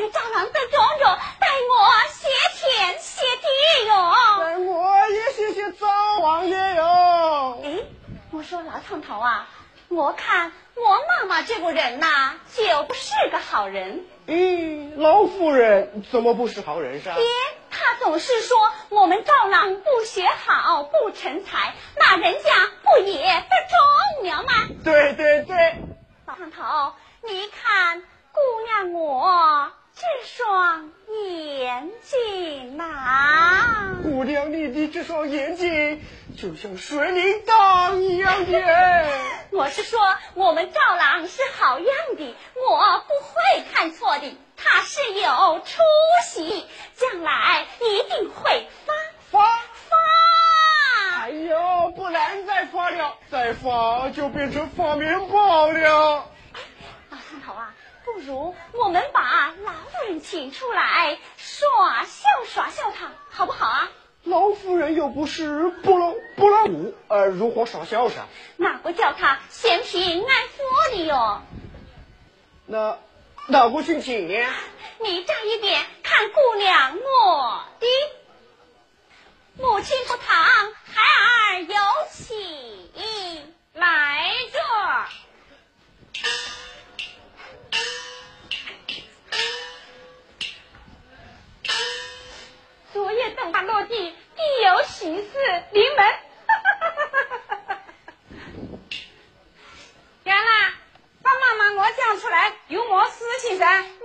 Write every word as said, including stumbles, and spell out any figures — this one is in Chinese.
们赵郎的种种，待我谢天谢地哟。 待我也谢谢赵王爷哟。 哎，我说老汤头啊，我看我妈妈这个人呐，就不是个好人。 咦，老夫人怎么不是好人噻？ 爹，他总是说我们赵郎不学好，不成才，那人家不也得中了吗？ 对对对， 老汤头，你看姑娘我这双眼睛呐， 姑娘你的这双眼睛就像水灵灯一样的。 我是说我们赵郎是好样的，我不会看错的，他是有出息，将来一定会发发发。 哎呦，不能再发了，再发就变成发面包了。 老汤头啊，不如我们把老夫人请出来耍笑耍笑他，好不好啊？ 老夫人又不是不老不老五，呃，如何耍笑噻？ 那不叫他嫌贫爱富的哟。 那那我请请呢？ 你站一边看姑娘我的母亲不堂，孩儿有请，来着。昨夜等他落地，必有喜事临门。 干啦，把妈妈我讲出来，有么事情噻？